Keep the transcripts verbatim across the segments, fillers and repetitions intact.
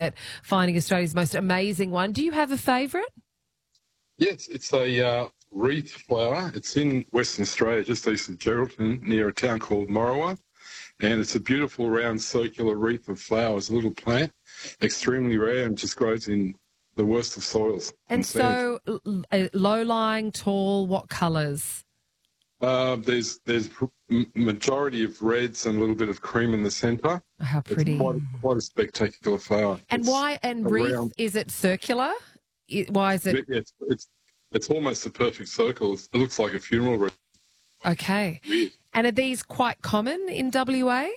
at finding Australia's most amazing one. Do you have a favourite? Yes, it's a uh, wreath flower. It's in Western Australia, just east of Geraldton, near a town called Morawa. And it's a beautiful round circular wreath of flowers, a little plant, extremely rare and just grows in the worst of soils. And so uh, low-lying, tall, what colours? Uh, there's there's a majority of reds and a little bit of cream in the centre. Oh, how pretty. It's quite, quite a spectacular flower. And it's why, and wreath, round, is it circular? It, why is it? It's, it's, it's almost a perfect circle. It looks like a funeral wreath. Okay. Weird. And are these quite common in W A?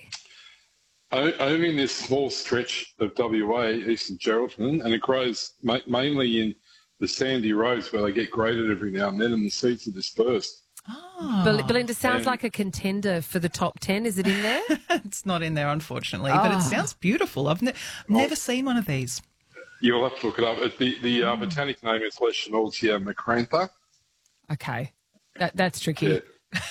Only in this small stretch of W A, eastern Geraldton, and it grows ma- mainly in the sandy roads where they get graded every now and then and the seeds are dispersed. Oh. Bel- Belinda, sounds and like a contender for the top ten. Is it in there? It's not in there, unfortunately, oh. but it sounds beautiful. I've ne- never oh. seen one of these. You'll have to look it up. The, the uh, botanic name is Leschnaultia macrantha. Okay. That, that's tricky. Yeah.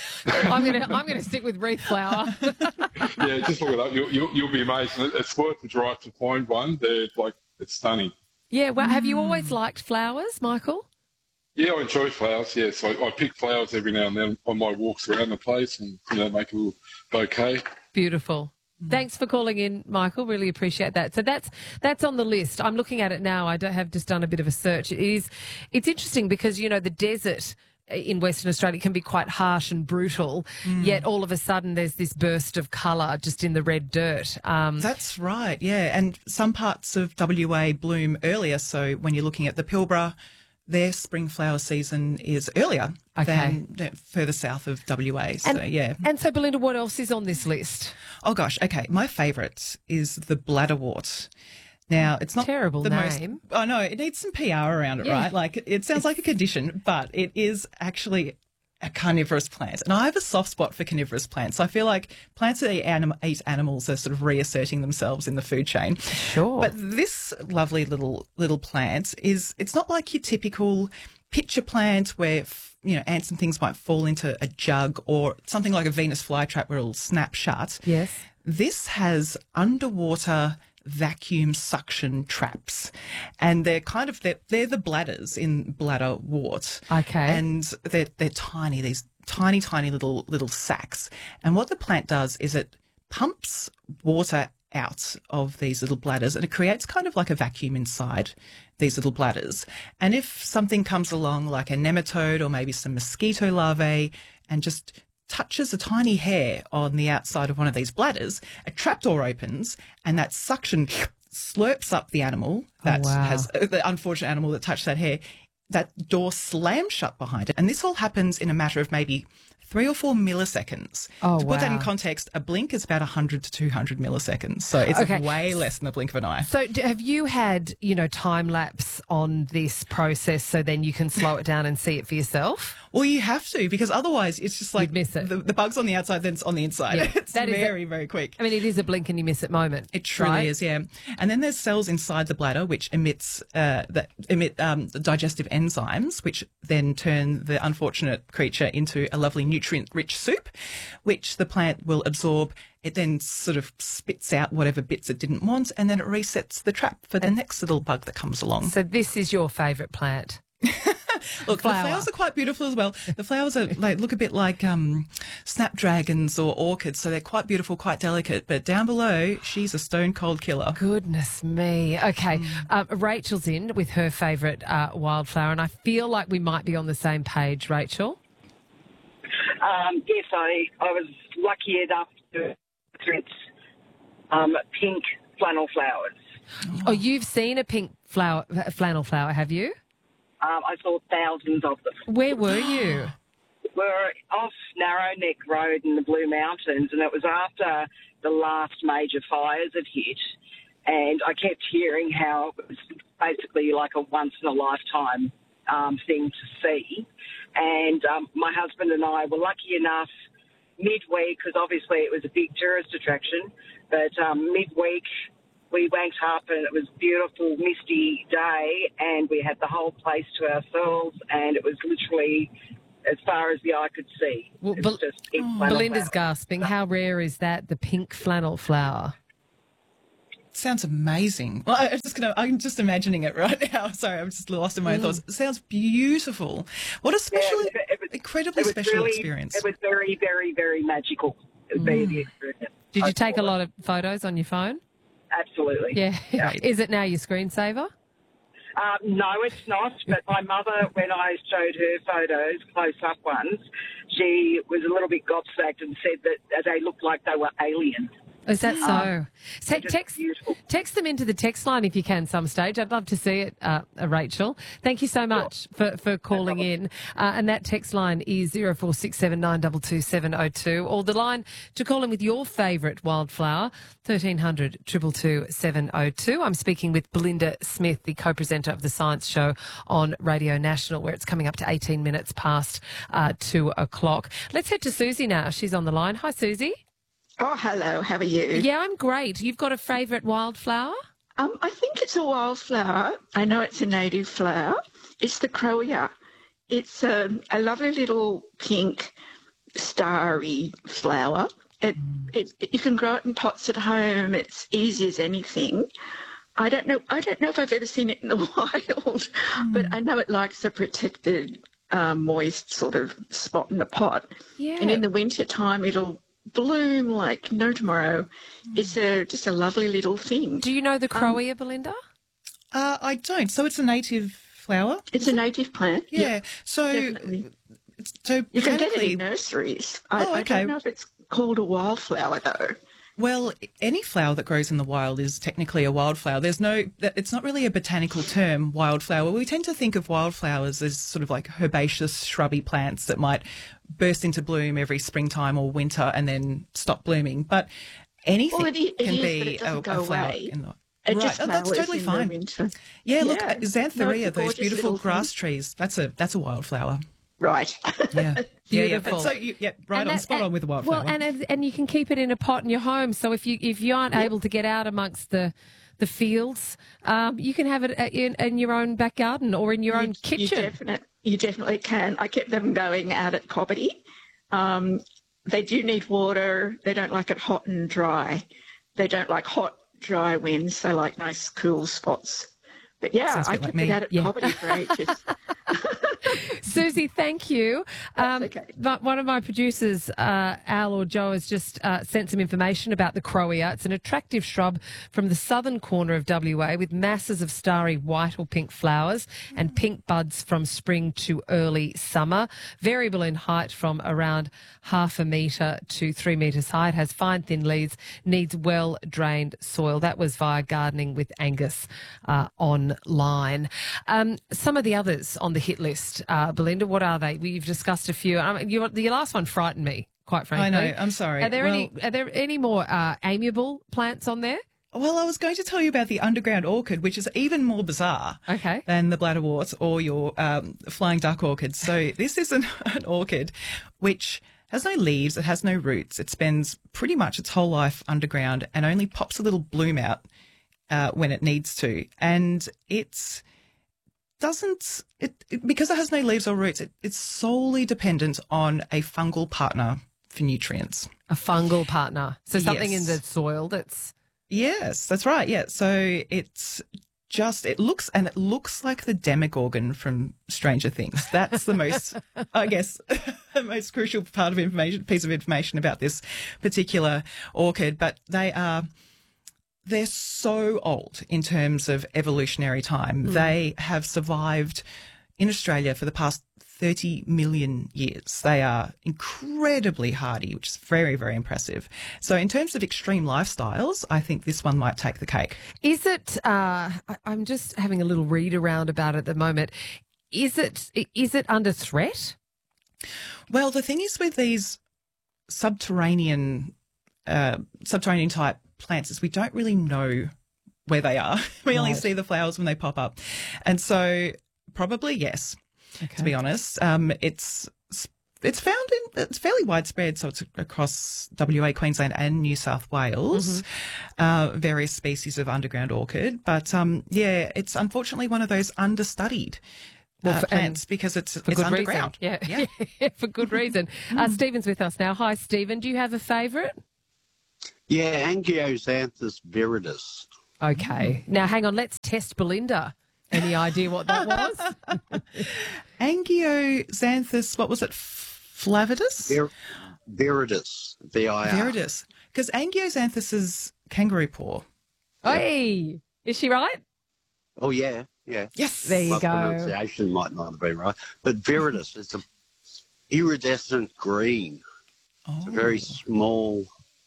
I'm gonna I'm gonna stick with wreath flower. Yeah, just look it up. You'll, you'll, you'll be amazed. It's worth the drive to find one. They're like it's stunning. Yeah. Well, have you always liked flowers, Michael? Yeah, I enjoy flowers. Yes, I, I pick flowers every now and then on my walks around the place, and you know, make a little bouquet. Beautiful. Thanks for calling in, Michael. Really appreciate that. So that's that's on the list. I'm looking at it now. I don't have just done a bit of a search. It is it's interesting because you know the desert in Western Australia can be quite harsh and brutal, mm. yet all of a sudden there's this burst of colour just in the red dirt. Um, That's right, yeah. And some parts of W A bloom earlier. So when you're looking at the Pilbara, their spring flower season is earlier okay. than further south of W A. So, and, yeah. And so, Belinda, what else is on this list? Oh, gosh, okay. My favourite is the bladderwort. Now, it's not terrible the name. most. Oh no, it needs some P R around it, yeah. right? Like it sounds like a condition, but it is actually a carnivorous plant. And I have a soft spot for carnivorous plants. I feel like plants that eat, anim- eat animals are sort of reasserting themselves in the food chain. Sure. But this lovely little little plant is. It's not like your typical pitcher plant where you know ants and things might fall into a jug, or something like a Venus flytrap where it'll snap shut. Yes. This has underwater vacuum suction traps, and they're kind of they're, they're the bladders in bladderwort. Okay. And they're they're tiny, these tiny tiny little little sacs. And what the plant does is it pumps water out of these little bladders, and it creates kind of like a vacuum inside these little bladders. And if something comes along like a nematode or maybe some mosquito larvae and just touches a tiny hair on the outside of one of these bladders, a trapdoor opens and that suction slurps up the animal that oh, wow. has uh, the unfortunate animal that touched that hair. That door slams shut behind it. And this all happens in a matter of maybe three or four milliseconds. Oh, to put wow. that in context, a blink is about one hundred to two hundred milliseconds. So it's okay. way less than the blink of an eye. So have you had, you know, time lapse on this process so then you can slow it down and see it for yourself? Well, you have to, because otherwise it's just like You'd miss it. The, the bug's on the outside, then it's on the inside. Yeah, it's that is very, a, very quick. I mean, it is a blink and you miss it moment. It truly right? is, yeah. And then there's cells inside the bladder which emits uh, that emit um, the digestive enzymes, which then turn the unfortunate creature into a lovely nutrient-rich soup, which the plant will absorb. It then sort of spits out whatever bits it didn't want, and then it resets the trap for the and next little bug that comes along. So this is your favourite plant? Look, Flower. The flowers are quite beautiful as well. The flowers are like look a bit like um, snapdragons or orchids, so they're quite beautiful, quite delicate. But down below, she's a stone cold killer. Goodness me. Okay, mm. um, Rachel's in with her favourite uh, wildflower, and I feel like we might be on the same page, Rachel. Um, yes, I, I was lucky enough to experience um, pink flannel flowers. Oh, you've seen a pink flower, flannel flower, have you? Um, I saw thousands of them. Where were you? We're off Narrow Neck Road in the Blue Mountains, and it was after the last major fires had hit, and I kept hearing how it was basically like a once-in-a-lifetime um, thing to see. And um, my husband and I were lucky enough midweek, because obviously it was a big tourist attraction, but um, midweek we went up and it was a beautiful, misty day, and we had the whole place to ourselves, and it was literally as far as the eye could see. Well, it was Bel- just pink oh, flannel Belinda's flower. gasping. How rare is that, the pink flannel flower? sounds amazing. Well, I- I'm just gonna. I'm just imagining it right now. Sorry, I'm just lost in my Mm. thoughts. It sounds beautiful. What a special, it- it was- incredibly It was special really, experience. It was very, very, very magical. It would be the experience. Did I you take a thought. lot of photos on your phone? Absolutely. Yeah. Is it now your screensaver? Um, no, it's not. But my mother, when I showed her photos, close-up ones, she was a little bit gobsmacked and said that they looked like they were aliens. Is that so? So just text, beautiful. text them into the text line if you can some stage. I'd love to see it, uh, uh, Rachel. Thank you so much for, for calling in. Uh, and that text line is zero four six seven nine two two seven zero two, or the line to call in with your favourite wildflower, thirteen hundred two two two seven zero two. I'm speaking with Belinda Smith, the co-presenter of the Science Show on Radio National, where it's coming up to eighteen minutes past uh, two o'clock. Let's head to Susie now. She's on the line. Hi, Susie. Oh, hello. How are you? Yeah, I'm great. You've got a favourite wildflower? Um, I think it's a wildflower. I know it's a native flower. It's the crowea. It's a, a lovely little pink, starry flower. It, it, it, you can grow it in pots at home. It's easy as anything. I don't know. I don't know if I've ever seen it in the wild, but I know it likes a protected, um, moist sort of spot in the pot. Yeah. And in the winter time, it'll bloom like no tomorrow. It's a just a lovely little thing. Do you know the crowea, Belinda? Uh, I don't. So it's a native flower. It's a native plant. Yeah. So, Definitely. so You can get it botanically- in nurseries. I, Oh, I okay. don't know if it's called a wildflower though. Well, any flower that grows in the wild is technically a wildflower. There's no, it's not really a botanical term, wildflower. We tend to think of wildflowers as sort of like herbaceous, shrubby plants that might burst into bloom every springtime or winter and then stop blooming. But anything Well, it i- it can is, but be it doesn't a, go a flower. away. In the, It right, just oh, that's flowers totally in fine. the winter. Yeah, look, Yeah. uh, xantheria, No, it's a those gorgeous beautiful little grass thing. trees. That's a that's a wildflower. Right. Yeah, yeah, yeah. Beautiful. But so you, yeah, right And on, that- spot on with the wildflower. Well, and and you can keep it in a pot in your home. So if you if you aren't able to get out amongst the the fields, um, you can have it at- in, in your own back garden or in your own You kitchen. definitely, you definitely can. I kept them going out at property. Um, they do need water. They don't like it hot and dry. They don't like hot, dry winds. They like nice, cool spots. But yeah, Sounds a I bit like kept me. it out at Yeah. property for ages. Susie, thank you. Um, okay. But one of my producers, uh, Al or Joe, has just uh, sent some information about the crowea. It's an attractive shrub from the southern corner of W A with masses of starry white or pink flowers and pink buds from spring to early summer. Variable in height from around half a metre to three metres high. It has fine, thin leaves, needs well-drained soil. That was via Gardening with Angus uh, online. Um, some of the others on the hit list, uh, Belinda, what are they? We've discussed a few. I mean, your, the last one frightened me, quite frankly. I know. I'm sorry. Are there Well- any? Are there any more uh, amiable plants on there? Well, I was going to tell you about the underground orchid, which is even more bizarre Okay. than the bladderwort or your um, flying duck orchid. So this is an, an orchid which has no leaves, it has no roots. It spends pretty much its whole life underground and only pops a little bloom out uh, when it needs to. And it's doesn't it, it because it has no leaves or roots. It, it's solely dependent on a fungal partner for nutrients. A fungal partner. So something in Yes. the soil that's. Yes, that's right. Yeah. So it's just, it looks, and it looks like the Demogorgon from Stranger Things. That's the most, I guess, the most crucial part of information, piece of information about this particular orchid. But they are, they're so old in terms of evolutionary time. Mm. They have survived in Australia for the past thirty million years. They are incredibly hardy, which is very, very impressive. So in terms of extreme lifestyles, I think this one might take the cake. Is it? Uh, I- I'm just having a little read around about it at the moment. Is it? Is it under threat? Well, the thing is with these subterranean, uh, subterranean type plants is we don't really know where they are. We only Right. see the flowers when they pop up. And so probably yes, to be honest. Um, it's it's found in, it's fairly widespread, so it's across W A, Queensland and New South Wales, uh, various species of underground orchid. But um, yeah, it's unfortunately one of those understudied Well, uh, for- plants because it's, For it's good underground. reason. Yeah, Yeah. for good reason. Uh, Stephen's with us now. Hi, Stephen. Do you have a favourite? Yeah, Angioxanthus viridis. Okay. Now, hang on. Let's test Belinda. Any idea what that was? Angioxanthus, what was it? Flavidus? Vir- Viridis, V I R. Viridis. Because Angioxanthus is kangaroo paw. Hey, is she right? Oh, yeah, yeah. Yes. There you My go. pronunciation might not have been right. But viridis, it's a iridescent green. Oh. It's a very small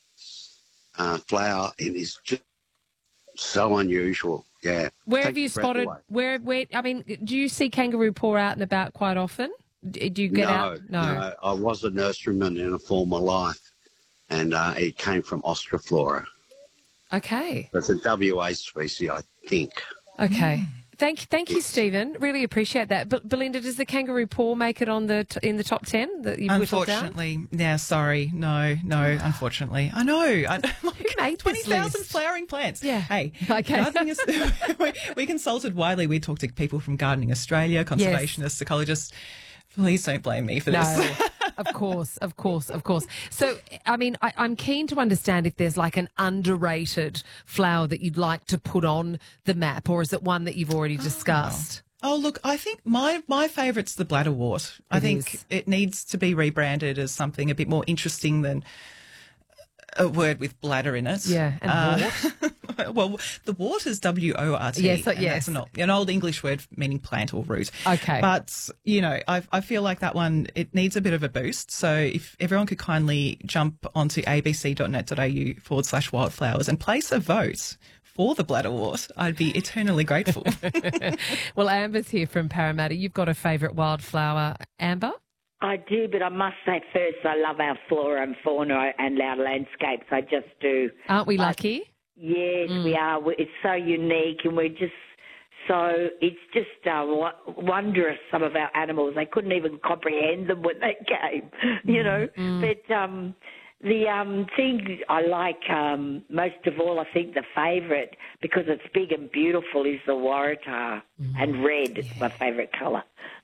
uh, flower. It is just so unusual. Yeah. Where Takes have you your breath spotted? away. Where? Where? I mean, do you see kangaroo paw out and about quite often? D- Do you get no, out? no, I was a nurseryman in a former life, and uh, it came from Ostraflora. Okay. It's a W A species, I think. Okay. Thank, thank you, Stephen. Really appreciate that. But Belinda, does the kangaroo paw make it on the t- in the top ten that you whittled down? Unfortunately, yeah, sorry. No, no, unfortunately. I know. I like made this twenty thousand list? flowering plants. Yeah. Hey, Okay. gardening is, we, we consulted widely. We talked to people from Gardening Australia, conservationists, psychologists. Please don't blame me for No, this. of course, of course, of course. So, I mean, I, I'm keen to understand if there's like an underrated flower that you'd like to put on the map, or is it one that you've already discussed? Oh, look, I think my, my favourite's the bladderwort. I It think is. it needs to be rebranded as something a bit more interesting than a word with bladder in it. Yeah, and Uh, well, the wort is W O R T. Yes, uh, and yes. That's an old, an old English word meaning plant or root. Okay. But, you know, I, I feel like that one, it needs a bit of a boost. So if everyone could kindly jump onto abc.net.au forward slash wildflowers and place a vote for the bladderwort, I'd be eternally grateful. Well, Amber's here from Parramatta. You've got a favourite wildflower, Amber? I do, but I must say first I love our flora and fauna and our landscapes. I just do. Aren't we But- lucky? Yes, we are. We- It's so unique and we're just so, it's just uh, wo- wondrous, some of our animals. They couldn't even comprehend them when they came, you know. But um, the um, thing I like um, most of all, I think the favourite, because it's big and beautiful, is the waratah. And red is my favourite colour.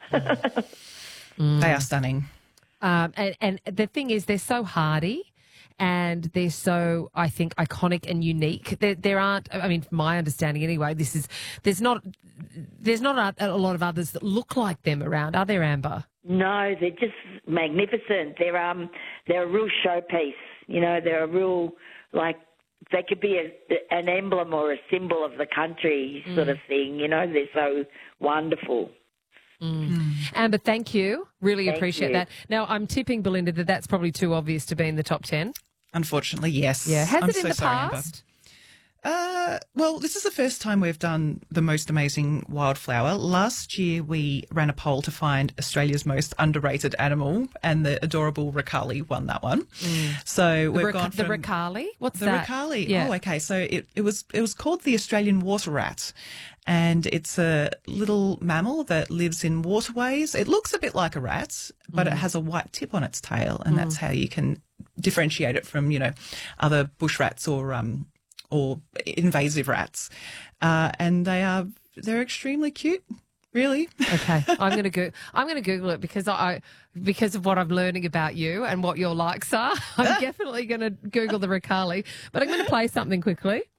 They are stunning. Um, and, and the thing is, they're so hardy. And they're so, I think, iconic and unique. There, there aren't. I mean, from my understanding, anyway, this is there's not there's not a, a lot of others that look like them around, are there, Amber? No, they're just magnificent. They're um they're a real showpiece. You know, they're a real, like, they could be a, an emblem or a symbol of the country sort of thing. You know, they're so wonderful. Amber, thank you. Really Thank appreciate you. that. Now, I'm tipping, Belinda, that that's probably too obvious to be in the top ten. Unfortunately, yes. Yeah. Has I'm it in so the sorry, Amber. past? Uh, well, this is the first time we've done the most amazing wildflower. Last year, we ran a poll to find Australia's most underrated animal, and the adorable Ricali won that one. So The, we've Ric- gone the from Ricali? What's the that? Ricali. Yeah. Oh, okay. So it, it was it was called the Australian water rat, and it's a little mammal that lives in waterways. It looks a bit like a rat, but it has a white tip on its tail, and that's how you can differentiate it from, you know, other bush rats or um or invasive rats. Uh, and they are they're extremely cute. Really? Okay, I'm going to go. I'm going to Google it because I, because of what I'm learning about you and what your likes are. I'm definitely going to Google the Ricali. But I'm going to play something quickly.